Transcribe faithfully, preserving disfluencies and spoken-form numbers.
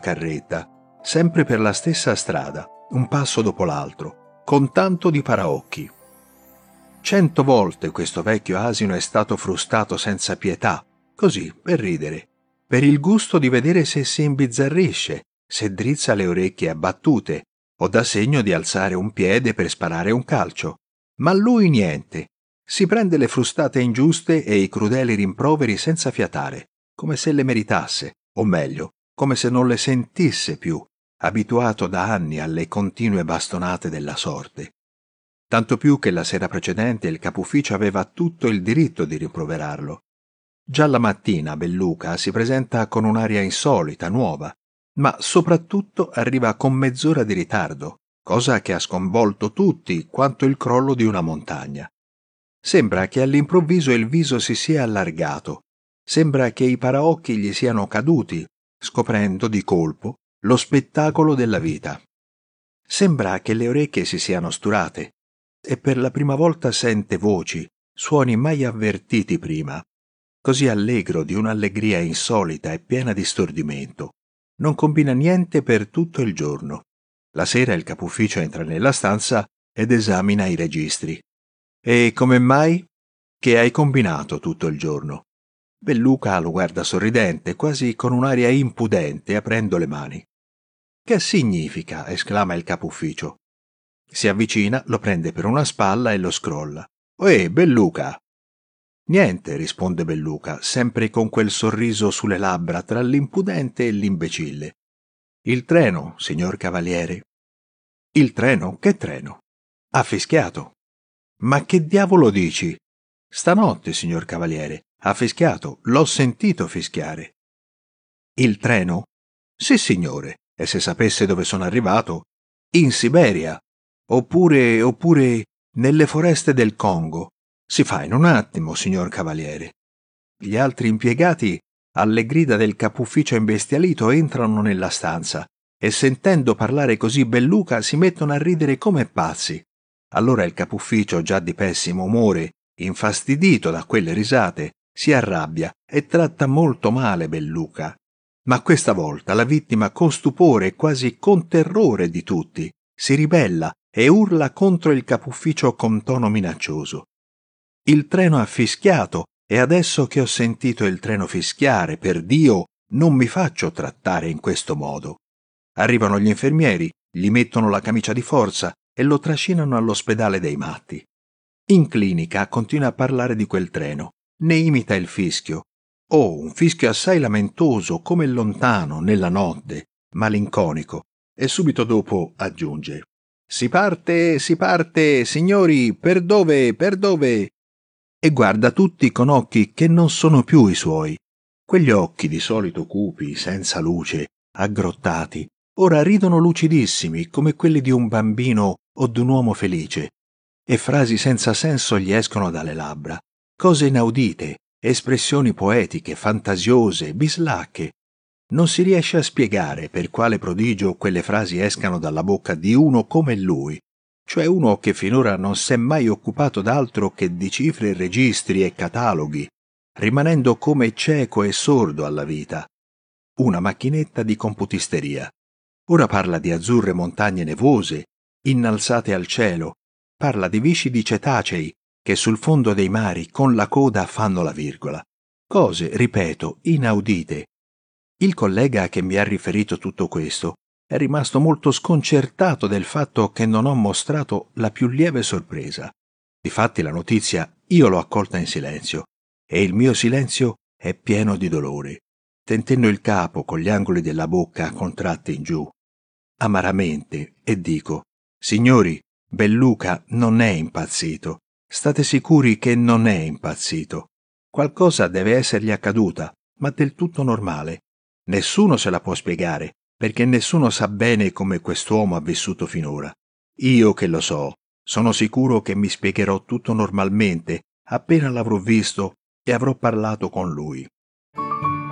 carretta, sempre per la stessa strada, un passo dopo l'altro, con tanto di paraocchi. Cento volte questo vecchio asino è stato frustato senza pietà, così, per ridere, per il gusto di vedere se si imbizzarrisce, se drizza le orecchie abbattute, o dà segno di alzare un piede per sparare un calcio. Ma lui niente. Si prende le frustate ingiuste e i crudeli rimproveri senza fiatare, come se le meritasse, o meglio, come se non le sentisse più, abituato da anni alle continue bastonate della sorte. Tanto più che la sera precedente il capufficio aveva tutto il diritto di rimproverarlo. Già la mattina Belluca si presenta con un'aria insolita, nuova, ma soprattutto arriva con mezz'ora di ritardo, cosa che ha sconvolto tutti quanto il crollo di una montagna. Sembra che all'improvviso il viso si sia allargato, sembra che i paraocchi gli siano caduti, scoprendo di colpo lo spettacolo della vita. Sembra che le orecchie si siano sturate e per la prima volta sente voci, suoni mai avvertiti prima, così allegro di un'allegria insolita e piena di stordimento. Non combina niente per tutto il giorno. La sera il capufficio entra nella stanza ed esamina i registri. E come mai? Che hai combinato tutto il giorno? Belluca lo guarda sorridente, quasi con un'aria impudente, aprendo le mani. Che significa? Esclama il capufficio. Si avvicina, lo prende per una spalla e lo scrolla. Oè, Belluca! Niente, risponde Belluca, sempre con quel sorriso sulle labbra tra l'impudente e l'imbecille. Il treno, signor cavaliere. Il treno? Che treno? Ha fischiato. Ma che diavolo dici? Stanotte, signor cavaliere, ha fischiato, l'ho sentito fischiare. Il treno? Sì, signore, e se sapesse dove sono arrivato? In Siberia, oppure, oppure nelle foreste del Congo. Si fa in un attimo, signor cavaliere. Gli altri impiegati, alle grida del capufficio imbestialito, entrano nella stanza e sentendo parlare così Belluca si mettono a ridere come pazzi. Allora il capufficio, già di pessimo umore, infastidito da quelle risate, si arrabbia e tratta molto male Belluca. Ma questa volta la vittima, con stupore e quasi con terrore di tutti, si ribella e urla contro il capufficio con tono minaccioso. Il treno ha fischiato e adesso che ho sentito il treno fischiare, per Dio, non mi faccio trattare in questo modo. Arrivano gli infermieri, gli mettono la camicia di forza e lo trascinano all'ospedale dei matti. In clinica continua a parlare di quel treno, ne imita il fischio. Oh, un fischio assai lamentoso, come lontano, nella notte, malinconico, e subito dopo aggiunge: «Si parte, si parte, signori, per dove, per dove?» E guarda tutti con occhi che non sono più i suoi. Quegli occhi di solito cupi, senza luce, aggrottati, ora ridono lucidissimi come quelli di un bambino o d'un uomo felice, e frasi senza senso gli escono dalle labbra, cose inaudite, espressioni poetiche, fantasiose, bislacche. Non si riesce a spiegare per quale prodigio quelle frasi escano dalla bocca di uno come lui, cioè uno che finora non s'è mai occupato d'altro che di cifre, registri e cataloghi, rimanendo come cieco e sordo alla vita. Una macchinetta di computisteria. Ora parla di azzurre montagne nevose, innalzate al cielo, parla di viscidi cetacei che sul fondo dei mari con la coda fanno la virgola. Cose, ripeto, inaudite. Il collega che mi ha riferito tutto questo è rimasto molto sconcertato del fatto che non ho mostrato la più lieve sorpresa. Difatti la notizia io l'ho accolta in silenzio, e il mio silenzio è pieno di dolore. Tentenno il capo con gli angoli della bocca contratti in giù, amaramente, e dico: «Signori, Belluca non è impazzito. State sicuri che non è impazzito. Qualcosa deve essergli accaduta, ma del tutto normale. Nessuno se la può spiegare, perché nessuno sa bene come quest'uomo ha vissuto finora. Io che lo so, sono sicuro che mi spiegherò tutto normalmente appena l'avrò visto e avrò parlato con lui».